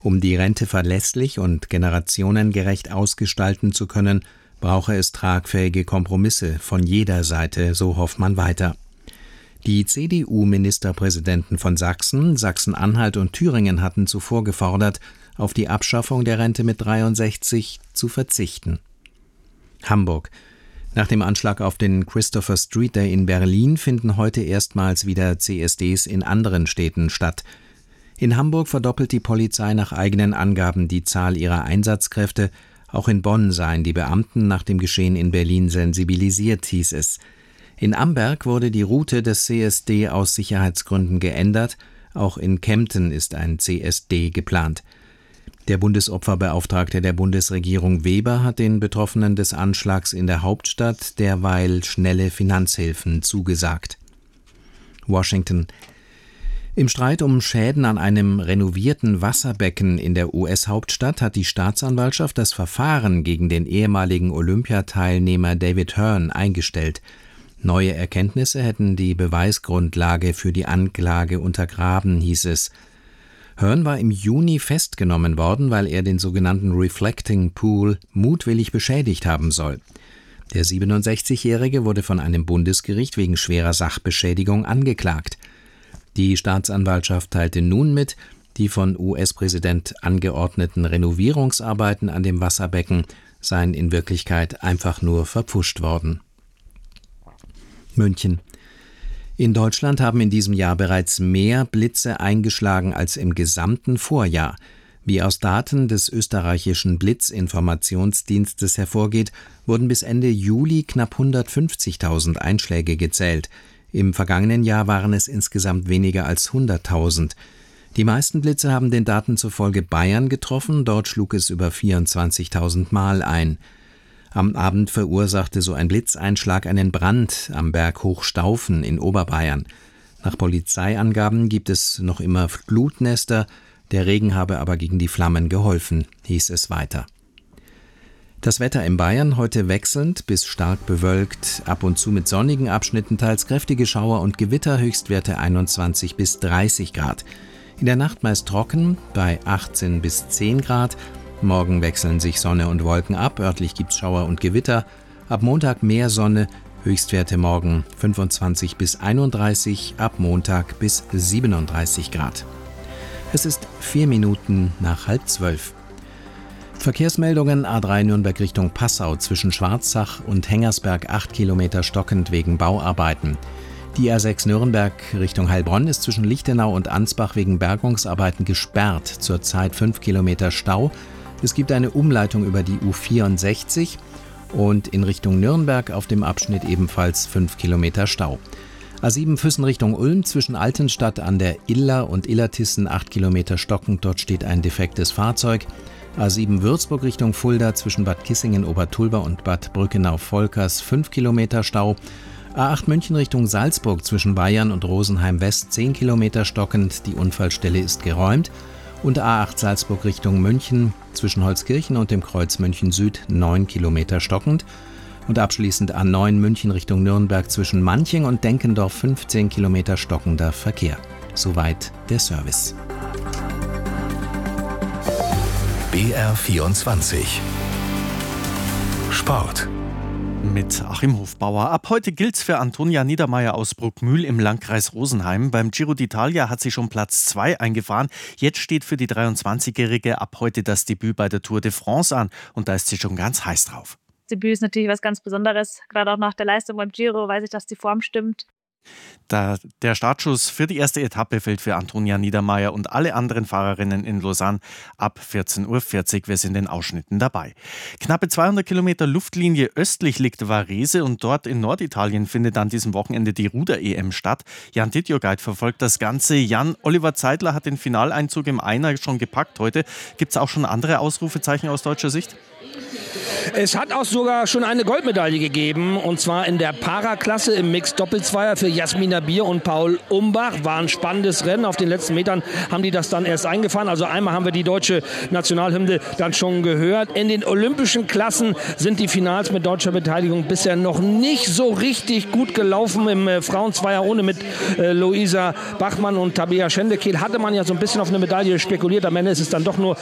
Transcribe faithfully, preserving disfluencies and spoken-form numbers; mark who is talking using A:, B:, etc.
A: Um die Rente verlässlich und generationengerecht ausgestalten zu können, brauche es tragfähige Kompromisse von jeder Seite, so Hoffmann weiter. Die C D U-Ministerpräsidenten von Sachsen, Sachsen-Anhalt und Thüringen hatten zuvor gefordert, auf die Abschaffung der Rente mit dreiundsechzig zu verzichten. Hamburg. Nach dem Anschlag auf den Christopher Street Day in Berlin finden heute erstmals wieder C S Ds in anderen Städten statt. In Hamburg verdoppelt die Polizei nach eigenen Angaben die Zahl ihrer Einsatzkräfte. Auch in Bonn seien die Beamten nach dem Geschehen in Berlin sensibilisiert, hieß es. In Amberg wurde die Route des C S D aus Sicherheitsgründen geändert. Auch in Kempten ist ein C S D geplant. Der Bundesopferbeauftragte der Bundesregierung Weber hat den Betroffenen des Anschlags in der Hauptstadt derweil schnelle Finanzhilfen zugesagt. Washington. Im Streit um Schäden an einem renovierten Wasserbecken in der U S-Hauptstadt hat die Staatsanwaltschaft das Verfahren gegen den ehemaligen Olympiateilnehmer David Hearn eingestellt. Neue Erkenntnisse hätten die Beweisgrundlage für die Anklage untergraben, hieß es. Hearn war im Juni festgenommen worden, weil er den sogenannten Reflecting Pool mutwillig beschädigt haben soll. Der siebenundsechzigjährige wurde von einem Bundesgericht wegen schwerer Sachbeschädigung angeklagt. Die Staatsanwaltschaft teilte nun mit, die von U S-Präsident angeordneten Renovierungsarbeiten an dem Wasserbecken seien in Wirklichkeit einfach nur verpfuscht worden. München. In Deutschland haben in diesem Jahr bereits mehr Blitze eingeschlagen als im gesamten Vorjahr. Wie aus Daten des österreichischen Blitzinformationsdienstes hervorgeht, wurden bis Ende Juli knapp hundertfünfzigtausend Einschläge gezählt. Im vergangenen Jahr waren es insgesamt weniger als hunderttausend. Die meisten Blitze haben den Daten zufolge Bayern getroffen, dort schlug es über vierundzwanzigtausend Mal ein. Am Abend verursachte so ein Blitzeinschlag einen Brand am Berg Hochstaufen in Oberbayern. Nach Polizeiangaben gibt es noch immer Glutnester, der Regen habe aber gegen die Flammen geholfen, hieß es weiter. Das Wetter in Bayern heute wechselnd bis stark bewölkt, ab und zu mit sonnigen Abschnitten, teils kräftige Schauer und Gewitter, Höchstwerte einundzwanzig bis dreißig Grad. In der Nacht meist trocken, bei achtzehn bis zehn Grad. Morgen wechseln sich Sonne und Wolken ab, örtlich gibt's Schauer und Gewitter. Ab Montag mehr Sonne, Höchstwerte morgen fünfundzwanzig bis einunddreißig, ab Montag bis siebenunddreißig Grad. Es ist vier Minuten nach halb zwölf. Verkehrsmeldungen: A drei Nürnberg Richtung Passau zwischen Schwarzach und Hengersberg acht Kilometer stockend wegen Bauarbeiten. Die A sechs Nürnberg Richtung Heilbronn ist zwischen Lichtenau und Ansbach wegen Bergungsarbeiten gesperrt, zurzeit fünf Kilometer Stau. Es gibt eine Umleitung über die U vierundsechzig und in Richtung Nürnberg auf dem Abschnitt ebenfalls fünf Kilometer Stau. A sieben Füssen Richtung Ulm zwischen Altenstadt an der Iller und Illertissen acht Kilometer stockend, dort steht ein defektes Fahrzeug. A sieben Würzburg Richtung Fulda zwischen Bad Kissingen-Obertulba und Bad Brückenau-Volkers fünf Kilometer Stau. A acht München Richtung Salzburg zwischen Bayern und Rosenheim West zehn Kilometer stockend, die Unfallstelle ist geräumt. Und A acht Salzburg Richtung München zwischen Holzkirchen und dem Kreuz München Süd neun Kilometer stockend. Und abschließend A neun München Richtung Nürnberg zwischen Manching und Denkendorf fünfzehn Kilometer stockender Verkehr. Soweit der Service.
B: B R vierundzwanzig Sport
C: mit Achim Hofbauer. Ab heute gilt's für Antonia Niedermaier aus Bruckmühl im Landkreis Rosenheim. Beim Giro d'Italia hat sie schon Platz zwei eingefahren. Jetzt steht für die dreiundzwanzigjährige ab heute das Debüt bei der Tour de France an. Und da ist sie schon ganz heiß drauf.
D: Debüt ist natürlich was ganz Besonderes. Gerade auch nach der Leistung beim Giro weiß ich, dass die Form stimmt.
C: Da, der Startschuss für die erste Etappe fällt für Antonia Niedermaier und alle anderen Fahrerinnen in Lausanne ab vierzehn Uhr vierzig. Wir sind in den Ausschnitten dabei. Knappe zweihundert Kilometer Luftlinie östlich liegt Varese und dort in Norditalien findet an diesem Wochenende die Ruder-E M statt. Jan Dittjoguide verfolgt das Ganze. Jan, Oliver Zeidler hat den Finaleinzug im Einer schon gepackt heute. Gibt es auch schon andere Ausrufezeichen aus deutscher Sicht?
E: Es hat auch sogar schon eine Goldmedaille gegeben, und zwar in der Para-Klasse im Mixed-Doppelzweier für Jasmina Bier und Paul Umbach. War ein spannendes Rennen. Auf den letzten Metern haben die das dann erst eingefahren. Also einmal haben wir die deutsche Nationalhymne dann schon gehört. In den olympischen Klassen sind die Finals mit deutscher Beteiligung bisher noch nicht so richtig gut gelaufen. Im äh, Frauenzweier ohne mit äh, Luisa Bachmann und Tabea Schendekehl hatte man ja so ein bisschen auf eine Medaille spekuliert. Am Ende ist es dann doch nur